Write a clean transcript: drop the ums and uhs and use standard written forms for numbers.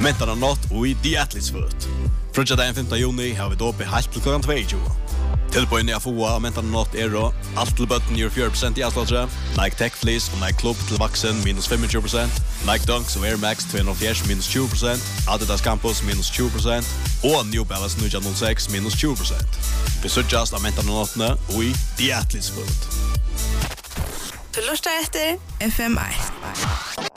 Mentarna natt och i The Athletes Foot. Från den 5 juni har vi då på halvt till klockan 22. Tillbörjen jag får mentarna natt då allt till button gör 4% i avslaget. Nike Tech Fleece och Nike Club till vuxen minus 25%. Nike Dunks och Air Max 204 minus 20%. Adidas Campus minus 20%. Och New Balance 906 minus 20%. Vi suggest av mentarna nattna och i The Athletes Foot. Du lustar efter FM1.